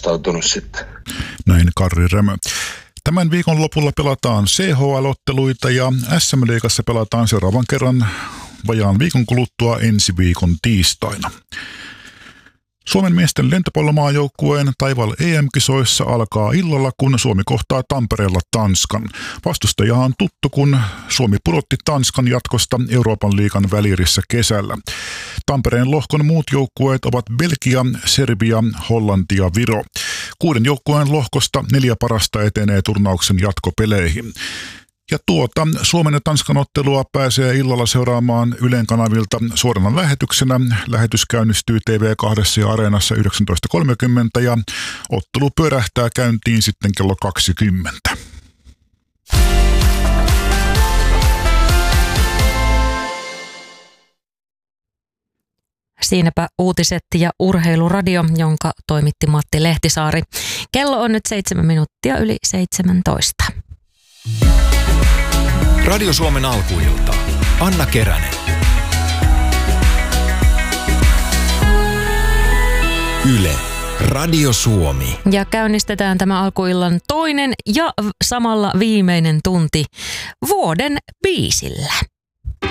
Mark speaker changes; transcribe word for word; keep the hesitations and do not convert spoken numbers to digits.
Speaker 1: valmistautunut sitten.
Speaker 2: Näin Karri Rämö. Tämän viikon lopulla pelataan C H L-otteluita ja S M-liigassa pelataan seuraavan kerran vajaan viikon kuluttua ensi viikon tiistaina. Suomen miesten lentopallomaajoukkueen Taival E M-kisoissa alkaa illalla, kun Suomi kohtaa Tampereella Tanskan. Vastustaja on tuttu, kun Suomi pudotti Tanskan jatkosta Euroopan liigan välierissä kesällä. Tampereen lohkon muut joukkueet ovat Belgia, Serbia, Hollanti ja Viro. Kuuden joukkueen lohkosta neljä parasta etenee turnauksen jatkopeleihin. Ja tuota Suomen ja Tanskan ottelua pääsee illalla seuraamaan Ylen kanavilta suorana lähetyksenä. Lähetys käynnistyy T V kaksi ja Areenassa yhdeksäntoista kolmekymmentä ja ottelu pyörähtää käyntiin sitten kello kaksikymmentä.
Speaker 3: Siinäpä uutiset ja urheiluradio, jonka toimitti Matti Lehtisaari. Kello on nyt seitsemän minuuttia yli seitsemäntoista.
Speaker 4: Radio Suomen alkuilta. Anna Keränen. Yle. Radio Suomi.
Speaker 3: Ja käynnistetään tämä alkuillan toinen ja samalla viimeinen tunti vuoden biisillä.